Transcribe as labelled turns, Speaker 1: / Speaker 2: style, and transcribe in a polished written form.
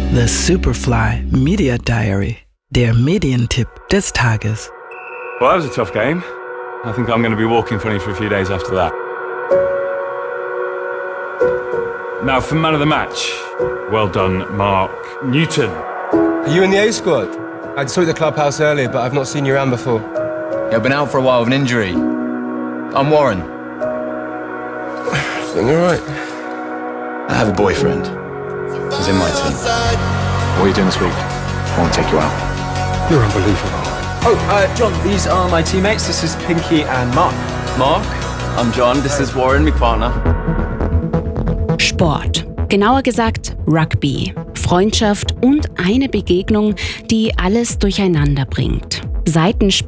Speaker 1: The Superfly Media Diary, der Medientipp des Tages.
Speaker 2: Well, that was a tough game. I think I'm going to be walking funny for a few days after that. Now for man of the match. Well done, Mark Newton.
Speaker 3: Are you in the A squad? I saw you at the clubhouse earlier, but I've not seen you around before.
Speaker 4: Yeah, I've been out for a while with an injury. I'm Warren.
Speaker 3: Everything all right?
Speaker 4: I have a boyfriend. He's in my team. What are you doing this week? I want to take you out.
Speaker 3: You're unbelievable.
Speaker 5: Oh, John, these are my teammates. This is Pinky and Mark.
Speaker 6: Mark, I'm John. This is Warren, my partner.
Speaker 7: Sport. Genauer gesagt Rugby. Freundschaft und eine Begegnung, die alles durcheinander bringt.